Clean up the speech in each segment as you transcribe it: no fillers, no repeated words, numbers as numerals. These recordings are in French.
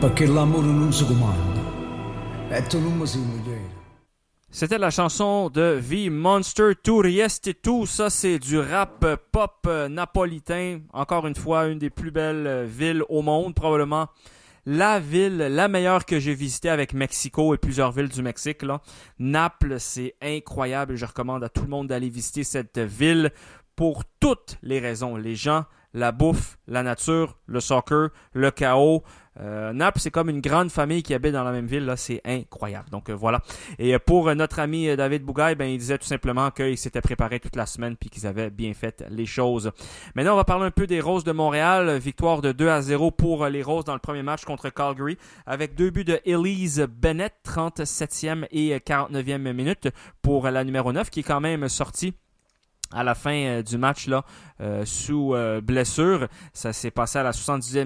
perché l'amore non si comanda. E tu non mi sei mogliere. C'était la chanson de V-Monster, Tu riesti tu. Ça, c'est du rap pop napolitain. Encore une fois, une des plus belles villes au monde, probablement. La ville, la meilleure que j'ai visitée avec Mexico et plusieurs villes du Mexique, là. Naples, c'est incroyable. Je recommande à tout le monde d'aller visiter cette ville pour toutes les raisons. Les gens, la bouffe, la nature, le soccer, le chaos. Naples, c'est comme une grande famille qui habite dans la même ville. Là, c'est incroyable. Donc voilà. Et pour notre ami David Bougaille, il disait tout simplement qu'il s'était préparé toute la semaine puis qu'ils avaient bien fait les choses. Maintenant, on va parler un peu des Roses de Montréal. Victoire de 2-0 pour les Roses dans le premier match contre Calgary avec 2 buts de Elise Bennett, 37e et 49e minute pour la numéro 9 qui est quand même sortie à la fin du match là, sous blessure. Ça s'est passé à la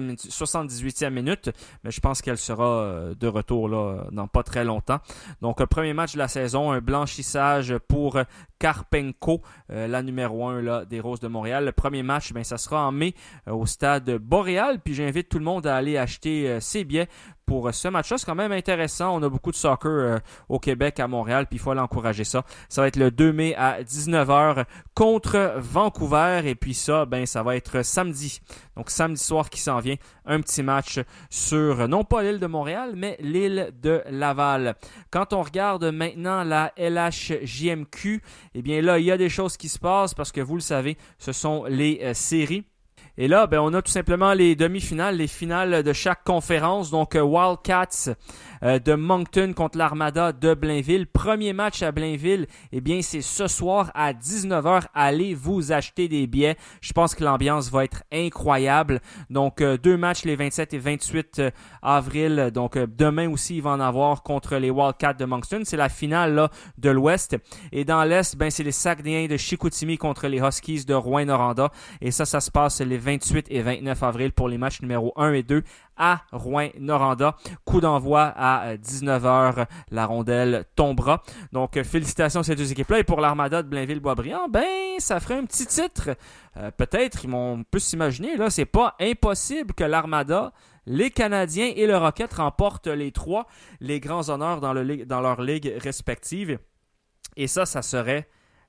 78e minute, mais je pense qu'elle sera de retour là, dans pas très longtemps. Donc, premier match de la saison, un blanchissage pour Karpenko, la numéro 1 là, des Roses de Montréal. Le premier match, ça sera en mai au stade Boréal, puis j'invite tout le monde à aller acheter ses billets pour ce match-là. C'est quand même intéressant. On a beaucoup de soccer au Québec, à Montréal, puis il faut aller encourager ça. Ça va être le 2 mai à 19h contre Vancouver. Et puis ça, ça va être samedi. Donc samedi soir qui s'en vient. Un petit match sur, non pas l'île de Montréal, mais l'île de Laval. Quand on regarde maintenant la LHJMQ, eh bien là, il y a des choses qui se passent parce que vous le savez, ce sont les séries. Et là, on a tout simplement les demi-finales, les finales de chaque conférence. Donc, Wildcats de Moncton contre l'Armada de Blainville. Premier match à Blainville, c'est ce soir à 19h. Allez vous acheter des billets. Je pense que l'ambiance va être incroyable. Donc, 2 matchs les 27 et 28 avril. Donc, demain aussi, il va en avoir contre les Wildcats de Moncton. C'est la finale là, de l'Ouest. Et dans l'Est, c'est les Saguenayens de Chicoutimi contre les Huskies de Rouyn-Noranda. Et ça se passe les 28 et 29 avril pour les matchs numéro 1 et 2 à Rouyn-Noranda. Coup d'envoi à 19h, la rondelle tombera. Donc, félicitations à ces deux équipes-là. Et pour l'Armada de Blainville-Boisbriand, ça ferait un petit titre. Peut-être, on peut s'imaginer, là, c'est pas impossible que l'Armada, les Canadiens et le Rocket remportent les grands honneurs dans leur ligue respective. Et ça serait,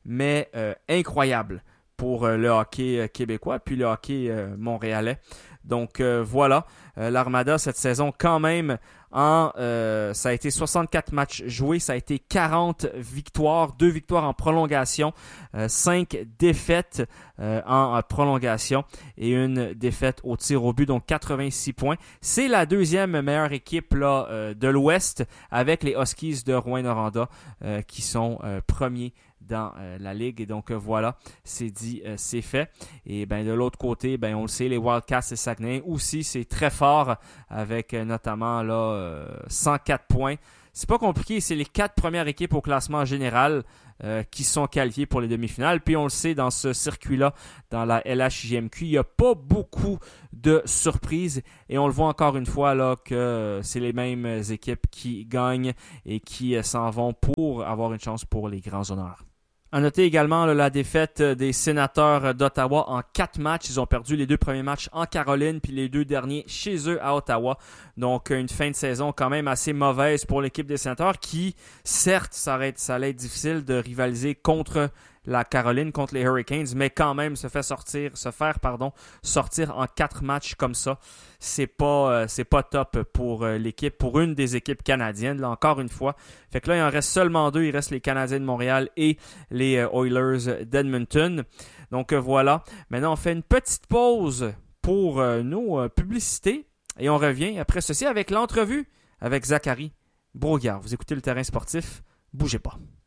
incroyable pour le hockey québécois puis le hockey montréalais. Donc voilà, l'Armada cette saison quand même, ça a été 64 matchs joués, ça a été 40 victoires, 2 victoires en prolongation, 5 défaites en prolongation et une défaite au tir au but, donc 86 points. C'est la deuxième meilleure équipe là, de l'Ouest avec les Huskies de Rouyn-Noranda qui sont premiers dans la ligue. Et donc voilà, c'est dit, c'est fait. Et de l'autre côté, on le sait, les Wildcats et Saguenay aussi, c'est très fort avec notamment là 104 points. C'est pas compliqué, c'est les 4 premières équipes au classement général qui sont qualifiées pour les demi-finales. Puis on le sait, dans ce circuit-là, dans la LHJMQ, il n'y a pas beaucoup de surprises. Et on le voit encore une fois là que c'est les mêmes équipes qui gagnent et qui s'en vont pour avoir une chance pour les grands honneurs. À noter également la défaite des Sénateurs d'Ottawa en 4 matchs. Ils ont perdu les 2 premiers matchs en Caroline puis les 2 derniers chez eux à Ottawa. Donc une fin de saison quand même assez mauvaise pour l'équipe des Sénateurs qui, certes, ça allait être difficile de rivaliser contre la Caroline, contre les Hurricanes, mais quand même se faire sortir en 4 matchs comme ça. C'est pas top pour l'équipe, pour une des équipes canadiennes, là, encore une fois. Fait que là, il en reste seulement 2. Il reste les Canadiens de Montréal et les Oilers d'Edmonton. Donc voilà. Maintenant, on fait une petite pause pour nos publicités et on revient après ceci avec l'entrevue avec Zachary Brault-Guerre. Vous écoutez le Terrain sportif, bougez pas.